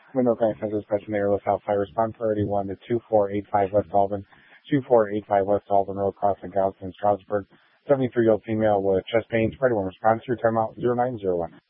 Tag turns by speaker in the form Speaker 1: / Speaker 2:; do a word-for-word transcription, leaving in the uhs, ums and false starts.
Speaker 1: Monroe County Central Dispatch Airless South Fire Response Priority one to two four eight five West Albany, two four eight five West Albany Road, crossing Gallatin, Stroudsburg. seventy-three-year-old female with chest pains. Priority one response to your timeout zero nine zero one.